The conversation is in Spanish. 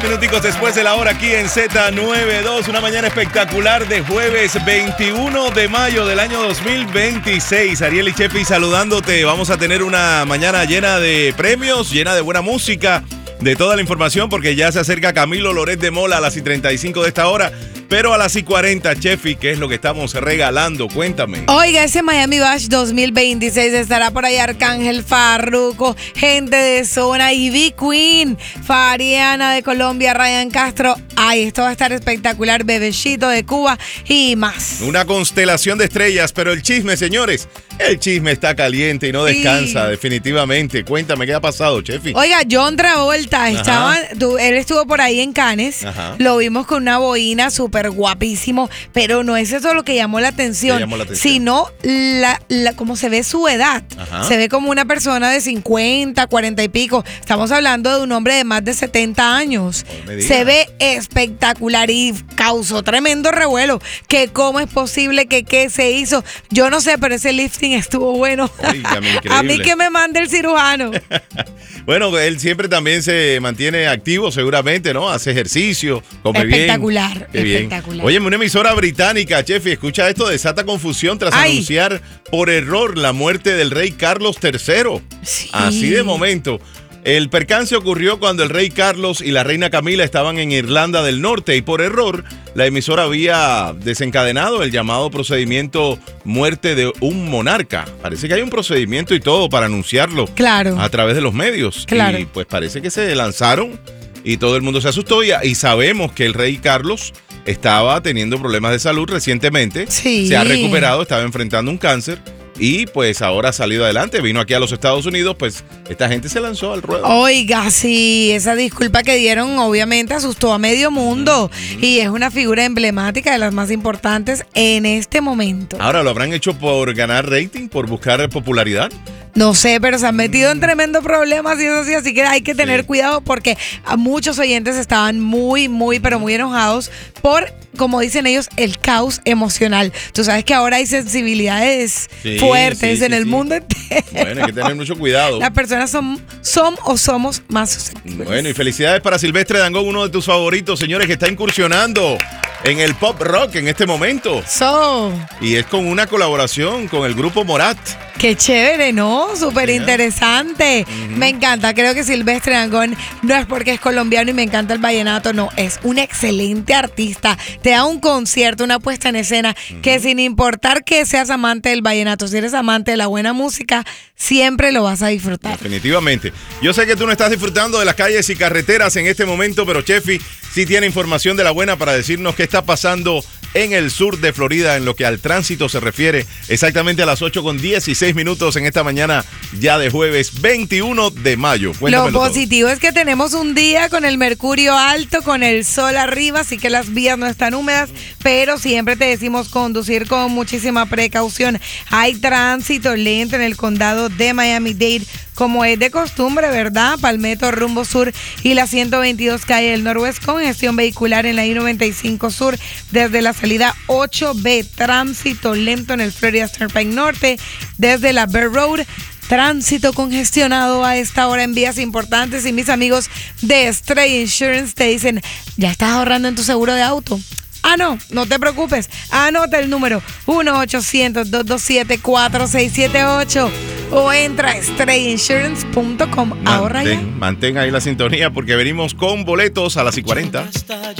minuticos después de la hora aquí en Z92. Una mañana espectacular de jueves 21 de mayo del año 2026. Ariel y Chefi saludándote. Vamos a tener una mañana llena de premios, llena de buena música, de toda la información, porque ya se acerca Camilo Loret de Mola a las 35 de esta hora. Pero a las 40, Chefi, ¿qué es lo que estamos regalando? Cuéntame. Oiga, ese Miami Bash 2026 estará por ahí Arcángel, Farruko, gente de Zona, Ivy Queen, Fariana de Colombia, Ryan Castro. Ay, esto va a estar espectacular. Bebecito de Cuba y más. Una constelación de estrellas, pero el chisme, señores, el chisme está caliente y no descansa, sí. Definitivamente. Cuéntame, ¿qué ha pasado, Chefi? Oiga, John Travolta, él estuvo por ahí en Cannes. Ajá. Lo vimos con una boina súper guapísimo, pero no es eso lo que llamó la atención, sino cómo se ve su edad. Ajá. Se ve como una persona de 50, 40 y pico. Estamos hablando de un hombre de más de 70 años. Se ve espectacular y causó tremendo revuelo. Que cómo es posible, que qué se hizo. Yo no sé, pero ese lifting estuvo bueno. Oígame, a mí que me mande el cirujano. Bueno, él siempre también se mantiene activo, seguramente, ¿no? Hace ejercicio, come espectacular, bien. Espectacular. Oye, una emisora británica, Chefi, escucha esto, desata confusión tras anunciar por error la muerte del rey Carlos III. Sí. Así de momento. El percance ocurrió cuando el rey Carlos y la reina Camila estaban en Irlanda del Norte y por error la emisora había desencadenado el llamado procedimiento muerte de un monarca. Parece que hay un procedimiento y todo para anunciarlo a través de los medios. Claro. Y pues parece que se lanzaron y todo el mundo se asustó y sabemos que el rey Carlos estaba teniendo problemas de salud recientemente. Sí. Se ha recuperado, estaba enfrentando un cáncer. Y pues ahora ha salido adelante, vino aquí a los Estados Unidos, pues esta gente se lanzó al ruedo. Oiga, sí, esa disculpa que dieron obviamente asustó a medio mundo y es una figura emblemática de las más importantes en este momento. Ahora, ¿lo habrán hecho por ganar rating, por buscar popularidad? No sé, pero se han metido en tremendos problemas y eso sí, así que hay que tener cuidado porque a muchos oyentes estaban muy enojados por, como dicen ellos, el caos emocional. Tú sabes que ahora hay sensibilidades fuertes en el mundo entero. Bueno, hay que tener mucho cuidado. Las personas son o somos más susceptibles. Bueno, y felicidades para Silvestre Dangond, uno de tus favoritos, señores, que está incursionando en el pop rock en este momento. Y es con una colaboración con el grupo Morat. Qué chévere, ¿no? Súper interesante. Me encanta. Creo que Silvestre Dangond no es porque es colombiano y me encanta el vallenato, no. Es un excelente artista. Te da un concierto, una puesta en escena que sin importar que seas amante del vallenato, si eres amante de la buena música, siempre lo vas a disfrutar. Definitivamente. Yo sé que tú no estás disfrutando de las calles y carreteras en este momento, pero Chefi sí tiene información de la buena para decirnos qué está pasando en el sur de Florida en lo que al tránsito se refiere, exactamente a las 8:16 en esta mañana ya de jueves 21 de mayo. Lo positivo es que tenemos un día con el mercurio alto, con el sol arriba, así que las vías no están húmedas, pero siempre te decimos conducir con muchísima precaución. Hay tránsito lento en el condado de Miami-Dade, como es de costumbre, ¿verdad? Palmetto rumbo sur y la 122 calle del Noroeste con gestión vehicular en la I-95 sur desde la salida 8B. Tránsito lento en el Florida Turnpike Norte desde la Bear Road. Tránsito congestionado a esta hora en vías importantes y mis amigos de Stray Insurance te dicen, ¿ya estás ahorrando en tu seguro de auto? No te preocupes. Anota el número 1-800-227-4678 o entra a strayinsurance.com. Ahorra ya. Mantén ahí la sintonía porque venimos con boletos a las 40.